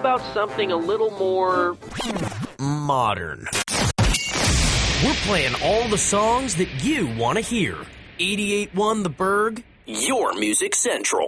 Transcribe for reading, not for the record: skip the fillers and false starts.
about something a little more modern? We're playing all the songs that you want to hear. 88.1 The Berg, your Music Central.